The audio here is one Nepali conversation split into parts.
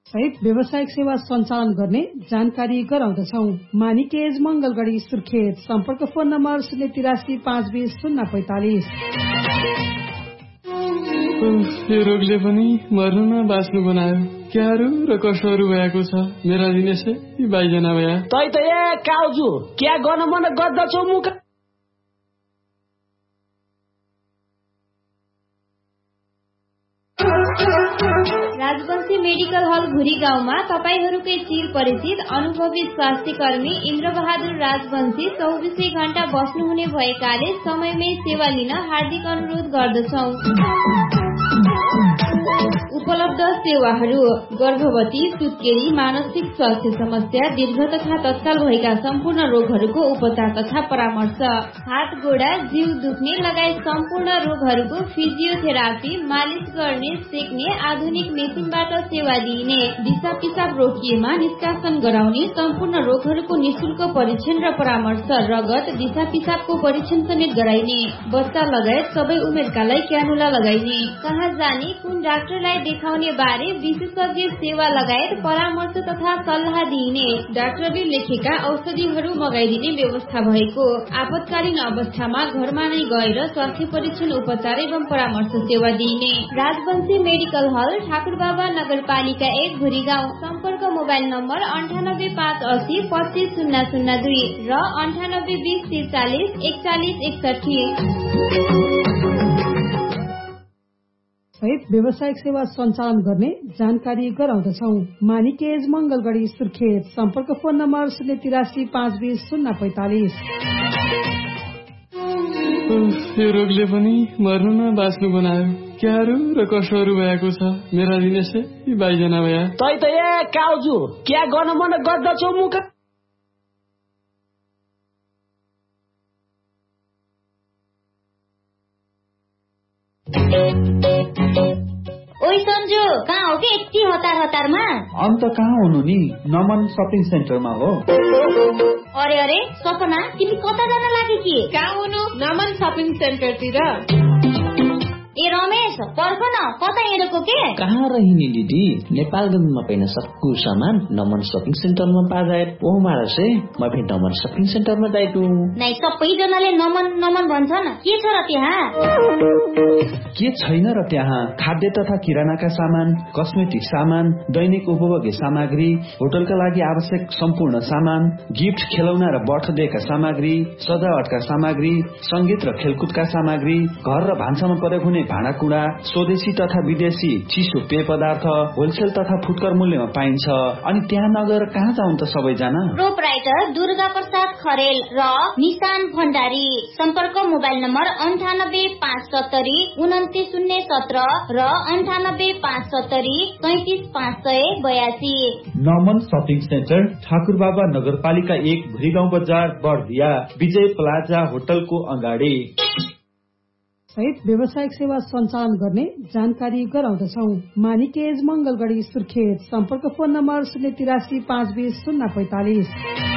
सहित व्यावसायिक सेवा सञ्चालन गर्ने जानकारी गराउँदछौ। मानिकेज मंगलगढी सुर्खेत। सम्पर्क फोन नम्बर 083-520-045। यो रोगले पनि मर्नु न बाँच्नु बनायो। क्याहरू र कसोहरू भएको छ मेरा दिनेशे यी बाइजना भया। तै त ए काउजु क्या गर्न मन गर्दछौ मुख। राजवंशी मेडिकल हल घुरी गाउँमा तपाईहरूकै चिर परिचित अनुभवी स्वास्थ्य कर्मी इन्द्रबहादुर राजवंशी 24 घण्टा बस्नुहुने भएकाले समयमै सेवा लिन हार्दिक अनुरोध गर्दछौ। उपलब्ध सेवाहरू: गर्भवती, सुत्केरी, मानसिक स्वास्थ्य समस्या, दीर्घ तथा तत्काल भएका सम्पूर्ण रोगहरूको उपचार तथा परामर्श, हात गोडा जिउ दुख्ने लगायत सम्पूर्ण रोगहरूको फिजियोथेरापी, मालिश गर्ने, सेक्ने आधुनिक मेसिनबाट सेवा दिइने, दिशा पिसाब रोकिएमा निष्कासन गराउने, सम्पूर्ण रोगहरूको निशुल्क परीक्षण र परामर्श, रगत दिशा पिसाबको परीक्षण समेत गराइने, बच्चा लगायत सबै उमेरकालाई क्यानुला लगाइने, कहाँ जाने, कुन डाक्टरलाई देखाउने बारे विशेषज्ञ सेवा लगायत परामर्श तथा सल्लाह दिइने, डाक्टरले लेखेका औषधिहरू मगाइदिने व्यवस्था भएको, आपतकालीन अवस्थामा घरमा नै गएर स्वास्थ्य परीक्षण उपचार एवं परामर्श सेवा दिइने। राजवंशी मेडिकल हल, ठाकुरबाबा नगरपालिका 1 घुरी गाउँ। सम्पर्क मोबाइल नम्बर 9858025002 र 9820434161। सहित व्यावसायिक सेवा सञ्चालन गर्ने जानकारी गराउँदछौ। मानिकेज मंगलगढी सुर्खेत। सम्पर्क फोन नम्बर 083-520-045। यो रोगले पनि मर्नु न बाँच्नु बनायो। क्याहरू र कसोहरू भएको छ मेरा दिनेशे यी बाइजना भया। तै त ए काउजु क्या गर्न मन गर्दछौ मुख। ओइ सन्जु, कहाँ हो कि यति हतारमा? अन्त कहाँ हुनु नि, नमन सपिङ सेन्टरमा हो। अरे अरे सपना, तिमी कता जान लागि कि? कहाँ हुनु? नमन सपिङ सेन्टरतिर। ए रमेश, पर्ख न, कता हिँडेको के? कहाँ रहिनी दिदी, नेपालगञ्जमा पाइन सक्कु सामान नमन सपिङ सेन्टरमा पाए ओ मारसे म फेरि नमन सपिङ सेन्टरमा जाइटु। नाइ सबैजनाले नमन नमन भन्छन्, के छ र त्यहाँ? के छैन र त्यहाँ? खाद्य तथा किरानाका सामान, कस्मेटिक सामान, दैनिक उपभोग्य सामग्री, होटलका लागि आवश्यक सम्पूर्ण सामान, गिफ्ट, खेलौना र बर्थडेका सामग्री, सजावटका सामग्री, संगीत र खेलकुदका सामग्री, घर र भान्सामा प्रयोग हुने भाँडाकुँडा, स्वदेशी तथा विदेशी चिसो पेय पदार्थ होलसेल तथा फुटकर मूल्यमा पाइन्छ। अनि त्यहाँ नगएर कहाँ जाउँ त सबैजना? प्रोपराइटर दुर्गा प्रसाद खरेल र निशान भण्डारी। सम्पर्क मोबाइल नम्बर 9857093017 र 9857033582। नमन सपिङ सेन्टर, ठाकुरबाबा नगरपालिका 1 भुरीगाउँ बजार, बर्दिया, विजय प्लाजा होटलको अगाडि। सहित व्यावसायिक सेवा सञ्चालन गर्ने जानकारी गराउँदछौ। मानिकेज मंगलगढी सुर्खेत। सम्पर्क फोन नम्बर 083-520-045।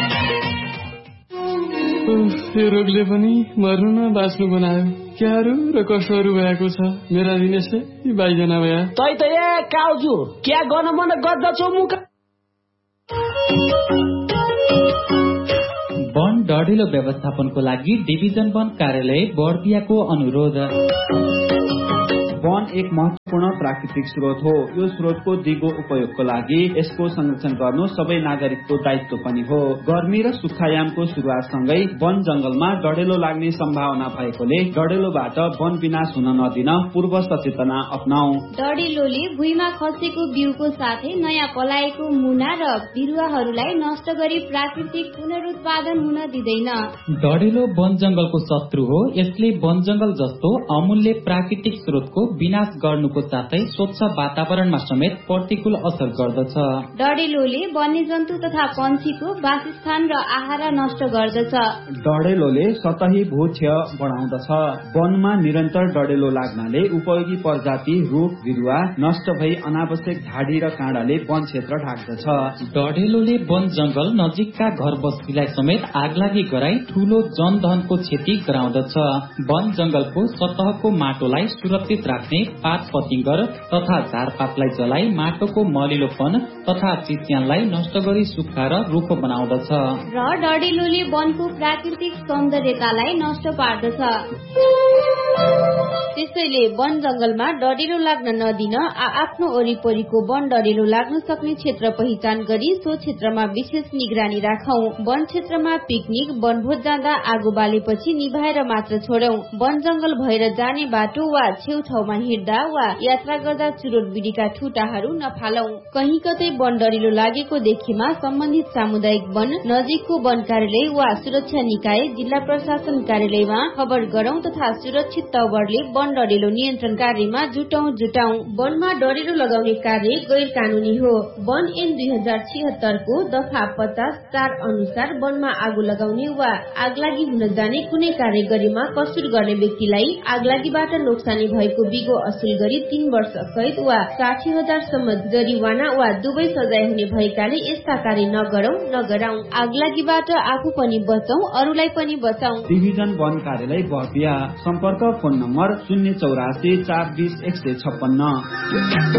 यो रोगले पनि मर्नु न बाँच्नु बनायो। क्याहरू र कसोहरू भएको छ मेरा दिनेशे यी बाइजना भया। तै त ए काउजु क्या गर्न मन गर्दछौ मुख। वन डढिलो व्यवस्थापनको लागि डिभिजन वन कार्यालय बर्दियाको अनुरोध। वन एक महत्वपूर्ण प्राकृतिक स्रोत हो। यो स्रोतको दिगो उपयोगको लागि यसको संरक्षण गर्नु सबै नागरिकको दायित्व पनि हो। गर्मी र सुक्खायामको सुरुवातसँगै वन जंगलमा डढेलो लाग्ने सम्भावना भएकोले डढेलोबाट वन विनाश हुन नदिन पूर्व सचेतना अपनाऊ। डढेलोले भुइँमा खसेको बिउको साथै नयाँ पलाएको मुना र बिरुवाहरूलाई नष्ट गरी प्राकृतिक पुनरुत्पादन हुन दिँदैन। डढेलो वन जंगलको शत्रु हो। यसले वन जंगल जस्तो अमूल्य प्राकृतिक स्रोतको विनाश गर्नुको साथै स्वच्छ वातावरणमा समेत प्रतिकूल असर गर्दछ। डढेलोले वन्यजन्तु तथा पन्छीको वासस्थान र आहार नष्ट गर्दछ। डढेलोले सतही भूक्षय बढाउँदछ। वनमा निरन्तर डढेलो लाग्नाले उपयोगी प्रजाति रुख बिरुवा नष्ट भई अनावश्यक झाडी र काँडाले वन क्षेत्र ढाक्दछ। डढेलोले वन जंगल नजिकका घर बस्तीलाई समेत आगलागी गराई ठूलो जनधनको क्षति गराउँदछ। वन जंगलको सतहको माटोलाई सुरक्षित राख्ने पात पतिङ्गर तथा झारपातलाई जलाई माटोको मलिलोपन तथा चिस्यानलाई नष्ट गरी सुक्खा र रुखो बनाउँदछ र डढिलोले वनको प्राकृतिक सौन्दर्यतालाई नष्ट पार्दछ। त्यसैले वन जंगलमा डढिलो लाग्न नदिन आफ्नो वरिपरिको वन डढिलो लाग्न सक्ने क्षेत्र पहिचान गरी सो क्षेत्रमा विशेष निगरानी राखौं। वन क्षेत्रमा पिकनिक वनभोज जाँदा आगो बालेपछि निभाएर मात्र छोडौं। वन जंगल भएर जाने बाटो वा छेउछाउमा हिँड्दा वा यात्रा गर्दा चुरोट बिडीका ठुटाहरू नफालौं। कहीँ कतै वन डढिलो लागेको देखेमा सम्बन्धित सामुदायिक वन, नजिकको वन कार्यालय वा सुरक्षा निकाय, जिल्ला प्रशासन कार्यालयमा खबर गरौं तथा सुरक्षित तवरले वन डढिलो नियन्त्रण कार्यमा जुटौं। वनमा डढिलो लगाउने कार्य गैर कानूनी हो। वन ऐन 2076 को दफा 50(4) अनुसार वनमा आगो लगाउने वा आगलागी हुन जाने कुनै कार्य गरेमा कसुर गर्ने व्यक्तिलाई आगलागीबाट नोक्सानी भएको बिगो असुल गरी 3 वर्ष कैद वा 60,000 सम्म जरिवाना वा दुवै सजाय हुने भएकाले यस्ता कार्य नगरौं। आगलागीबाट आफू पनि बचौं, अरूलाई पनि बचाउँ। डिभिजन वन कार्यालय बर्दिया। सम्पर्क फोन नम्बर 084 420 156।